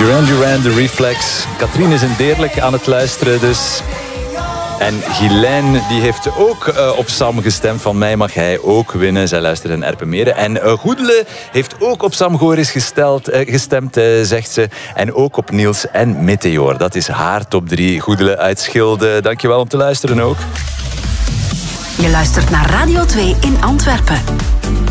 Duran Duran, de Reflex. Katrien is in Deerlijk aan het luisteren dus. En Ghislaine die heeft ook op Sam gestemd. Van mij mag hij ook winnen. Zij luistert in Erpenmeren. En Goedele heeft ook op Sam Goris gestemd, zegt ze. En ook op Niels en Meteor. Dat is haar top 3. Goedele uit Schilde. Dankjewel om te luisteren ook. Je luistert naar Radio 2 in Antwerpen.